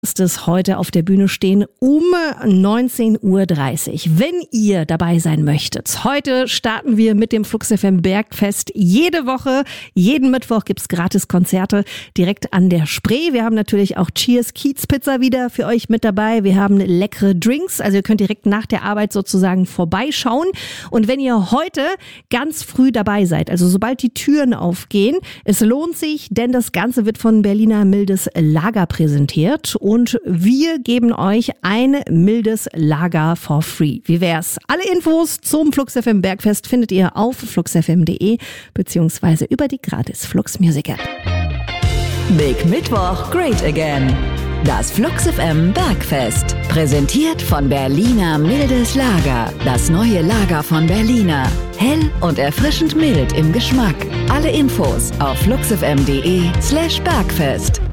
es heute auf der Bühne stehen um 19:30 Uhr. Wenn ihr dabei sein möchtet. Heute starten wir mit dem Flux FM Bergfest. Jede Woche, jeden Mittwoch gibt's gratis Konzerte direkt an der Spree. Wir haben natürlich auch Cheers Kiez Pizza wieder für euch mit dabei. Wir haben leckere Drinks, also ihr könnt direkt nach der Arbeit sozusagen vorbeischauen. Und wenn ihr heute ganz früh dabei seid, also sobald die Türen aufgehen, es lohnt sich, denn das Ganze wird von Berliner Mildes Lager präsentiert. Und wir geben euch ein mildes Lager for free. Wie wär's? Alle Infos zum Flux FM Bergfest findet ihr auf fluxfm.de beziehungsweise über die gratis Flux Music App. Big Mittwoch, great again. Das Flux FM Bergfest. Präsentiert von Berliner Mildes Lager. Das neue Lager von Berliner. Hell und erfrischend mild im Geschmack. Alle Infos auf fluxfm.de/Bergfest.